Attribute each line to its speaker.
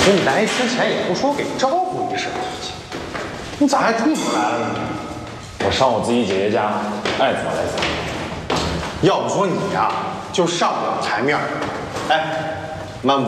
Speaker 1: 你来之前也不说给招呼一声，你咋还这么来了呢？
Speaker 2: 我上我自己姐姐家，爱怎么来怎么。
Speaker 1: 要不说你呀，就上不了台面。哎，漫步。